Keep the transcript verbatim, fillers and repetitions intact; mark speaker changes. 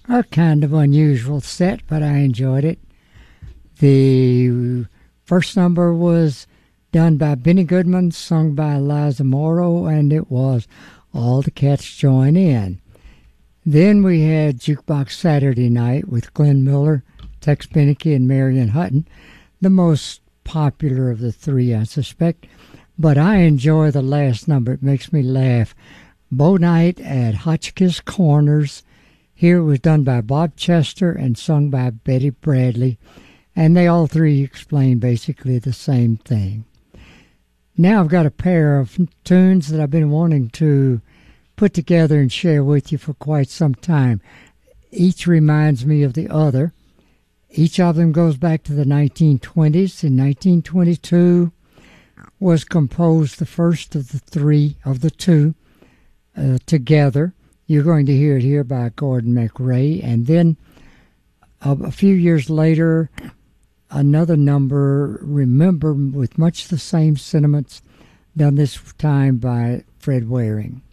Speaker 1: A kind of unusual set, but I enjoyed it. The first number was done by Benny Goodman, sung by Eliza Morrow, and it was All the Cats Join In. Then we had Jukebox Saturday Night with Glenn Miller, Tex Beneke, and Marion Hutton, the most popular of the three, I suspect. But I enjoy the last number. It makes me laugh. Bo Night at Hotchkiss Corners. Here it was done by Bob Chester and sung by Betty Bradley. And they all three explain basically the same thing. Now I've got a pair of tunes that I've been wanting to put together and share with you for quite some time. Each reminds me of the other. Each of them goes back to the nineteen twenties. In nineteen twenty-two was composed the first of the three, of the two, uh, together. You're going to hear it here by Gordon MacRae. And then uh, a few years later, another number, Remember, with much the same sentiments, done this time by Fred Waring.